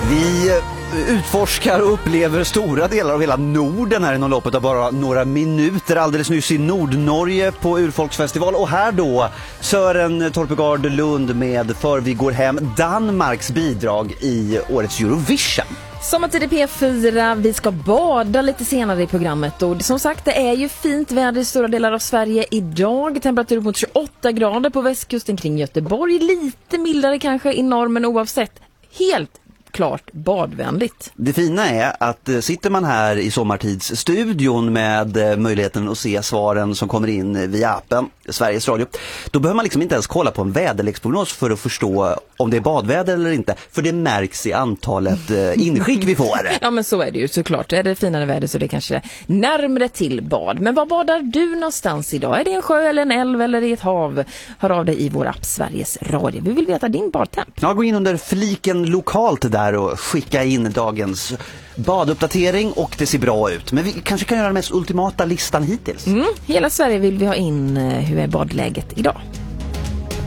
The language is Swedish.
Vi utforskar och upplever stora delar av hela Norden här inom loppet av bara några minuter. Alldeles nyss i Nordnorge på Urfolksfestival. Och här då Sören Torpegard Lund med För vi går hem, Danmarks bidrag i årets Eurovision. Sommartid i P4, vi ska bada lite senare i programmet och som sagt det är ju fint väder i stora delar av Sverige idag. Temperatur mot 28 grader på västkusten kring Göteborg, lite mildare kanske i norr men oavsett helt klart badvänligt. Det fina är att sitter man här i Sommartidsstudion med möjligheten att se svaren som kommer in via appen Sveriges Radio, då behöver man liksom inte ens kolla på en väderleksprognos för att förstå om det är badväder eller inte, för det märks i antalet inskick vi får. Ja men så är det ju såklart. Är det finare väder så är det kanske närmare till bad. Men var badar du någonstans idag? Är det en sjö eller en älv eller i ett hav? Hör av dig i vår app Sveriges Radio. Vi vill veta din badtemp. Ja, gå in under fliken lokalt där och skicka in dagens baduppdatering och det ser bra ut. Men vi kanske kan göra den mest ultimata listan hittills. Hela Sverige vill vi ha in. Hur är badläget idag?